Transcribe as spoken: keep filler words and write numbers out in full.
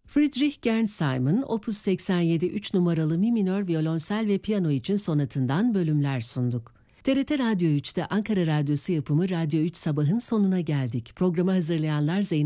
Friedrich Gern-Simon, Opus seksen yedi üç numaralı mi minör violonsel ve piyano için sonatından bölümler sunduk. T R T Radyo üç'te Ankara Radyosu yapımı Radyo üç Sabah'ın sonuna geldik. Programı hazırlayanlar Zeynep